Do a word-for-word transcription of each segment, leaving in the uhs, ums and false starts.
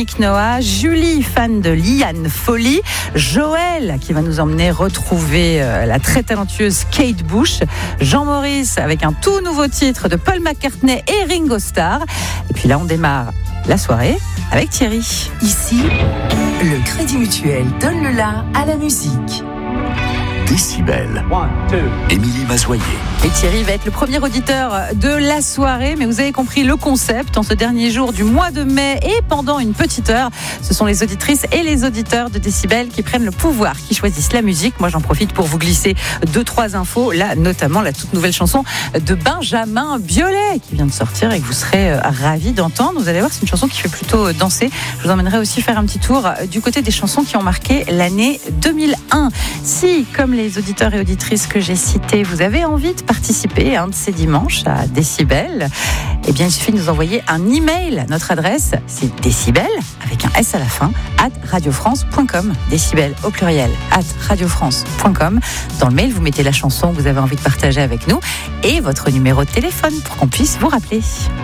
Yannick Noah, Julie, fan de Liane Folly, Joël, qui va nous emmener retrouver euh, la très talentueuse Kate Bush, Jean-Maurice, avec un tout nouveau titre de Paul McCartney et Ringo Starr. Et puis là, on démarre la soirée avec Thierry. Ici, le Crédit Mutuel donne le la à la musique. Décibel. Émilie Mazoyer. Et Thierry va être le premier auditeur de la soirée, mais vous avez compris le concept. En ce dernier jour du mois de mai et pendant une petite heure, ce sont les auditrices et les auditeurs de Décibel qui prennent le pouvoir, qui choisissent la musique. Moi, j'en profite pour vous glisser deux, trois infos. Là, notamment la toute nouvelle chanson de Benjamin Biolay qui vient de sortir et que vous serez ravis d'entendre. Vous allez voir, c'est une chanson qui fait plutôt danser. Je vous emmènerai aussi faire un petit tour du côté des chansons qui ont marqué l'année deux mille un. Si, comme les auditeurs et auditrices que j'ai cités, vous avez envie de participer à un de ces dimanches à Décibel, eh bien, il suffit de nous envoyer un email. Notre adresse, c'est décibel, avec un S à la fin, at radiofrance point com. Décibel au pluriel, at radiofrance point com. Dans le mail, vous mettez la chanson que vous avez envie de partager avec nous et votre numéro de téléphone pour qu'on puisse vous rappeler.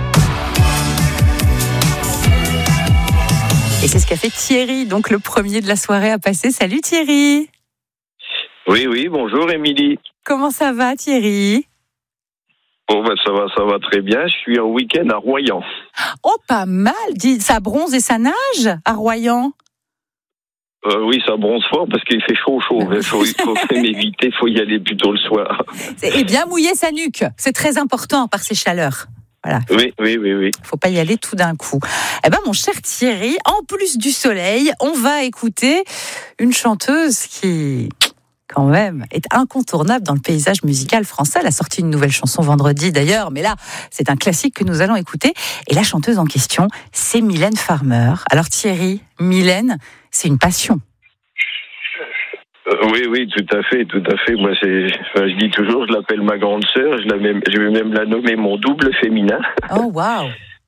Et c'est ce qu'a fait Thierry, donc le premier de la soirée à passer. Salut Thierry. Oui, oui, bonjour Émilie. Comment ça va Thierry ? Bon, ben ça va, ça va très bien. Je suis en week-end à Royan. Oh, pas mal. Dis, ça bronze et ça nage à Royan ? Euh, oui, ça bronze fort parce qu'il fait chaud, chaud. Il faut, il faut même éviter, il faut y aller plutôt le soir. Et bien mouiller sa nuque, c'est très important par ces chaleurs. Voilà. Oui, oui, oui, oui. Faut pas y aller tout d'un coup. Eh ben, mon cher Thierry, en plus du soleil, on va écouter une chanteuse qui, quand même, est incontournable dans le paysage musical français. Elle a sorti une nouvelle chanson vendredi d'ailleurs, mais là, c'est un classique que nous allons écouter. Et la chanteuse en question, c'est Mylène Farmer. Alors Thierry, Mylène, c'est une passion. Euh, oui, oui, tout à fait, tout à fait. Moi, c'est, enfin, je dis toujours, je l'appelle ma grande sœur. Je, la même, je vais même la nommer mon double féminin. Oh, waouh.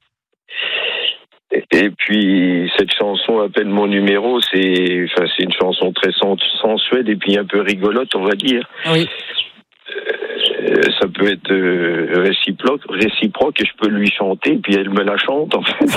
Et puis, cette chanson, Appelle mon numéro, c'est, enfin, c'est une chanson très sensuelle et puis un peu rigolote, on va dire. Oui. Euh, ça peut être euh, réciproque, réciproque, et je peux lui chanter, puis elle me la chante, en fait.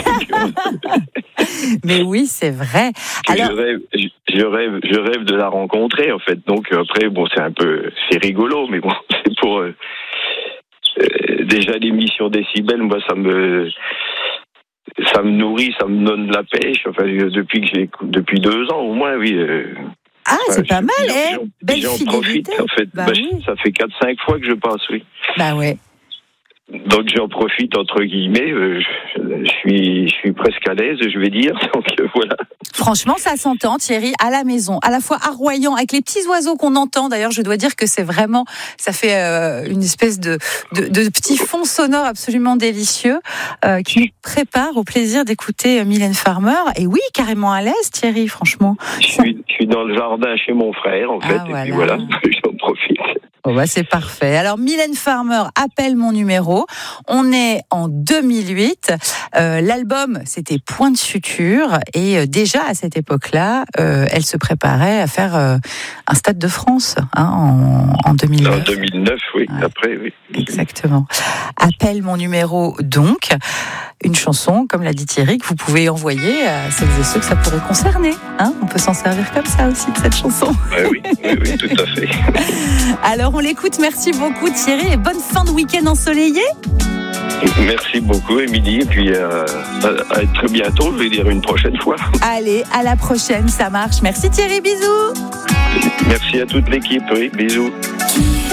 Mais oui, c'est vrai. Alors... Je rêve, je, je rêve, je rêve de la rencontrer, en fait. Donc, après, bon, c'est un peu, c'est rigolo, mais bon, c'est pour, euh, euh, déjà l'émission Décibel, moi, ça me, ça me nourrit, ça me donne de la pêche, enfin, depuis que j'ai, depuis deux ans, au moins, oui. Euh, Ah, enfin, c'est pas mal, eh j'en, Belle j'en fidélité. profite, en fait. Bah bah, oui. Ça fait quatre cinq fois que je passe, oui. Bah ouais. Donc j'en profite entre guillemets, euh, je, je suis je suis presque à l'aise, je vais dire. Donc euh, voilà. Franchement, ça s'entend, Thierry, à la maison, à la fois à Royan, avec les petits oiseaux qu'on entend. D'ailleurs, je dois dire que c'est vraiment, ça fait euh, une espèce de, de de petit fond sonore absolument délicieux euh, qui nous prépare au plaisir d'écouter Mylène Farmer. Et oui, carrément à l'aise, Thierry, franchement. Je suis je suis dans le jardin chez mon frère en fait, Ah, et voilà. puis voilà, j'en profite. Bon bah c'est parfait. Alors Mylène Farmer, Appelle mon numéro. On est en deux mille huit. Euh, l'album, c'était Point de suture. Et euh, déjà à cette époque-là, euh, elle se préparait à faire euh, un Stade de France hein, en, en deux mille neuf. En deux mille neuf, oui. Ouais. Après, oui. Exactement. Appelle mon numéro, donc. Une chanson, comme l'a dit Thierry, que vous pouvez envoyer à celles et ceux que ça pourrait concerner. Hein, on peut s'en servir comme ça aussi de cette chanson. Ouais, oui, oui, oui, tout à fait. Alors on l'écoute, merci beaucoup Thierry et bonne fin de week-end ensoleillé. Merci beaucoup Émilie et puis euh, à, à très bientôt, je vais dire une prochaine fois. Allez, à la prochaine, ça marche. Merci Thierry, bisous. Merci à toute l'équipe, oui, bisous.